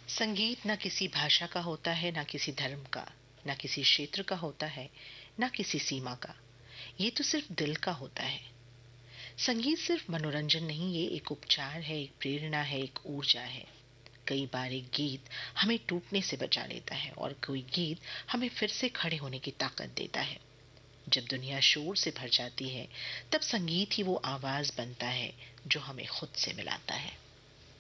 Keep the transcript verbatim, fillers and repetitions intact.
संगीत ना किसी भाषा का होता है, ना किसी धर्म का, ना किसी क्षेत्र का होता है, ना किसी सीमा का। ये तो सिर्फ दिल का होता है। संगीत सिर्फ मनोरंजन नहीं, ये एक उपचार है, एक प्रेरणा है, एक ऊर्जा है। कई बार एक गीत हमें टूटने से बचा लेता है और कोई गीत हमें फिर से खड़े होने की ताकत देता है। जब दुनिया शोर से भर जाती है, तब संगीत ही वो आवाज बनता है जो हमें खुद से मिलाता है।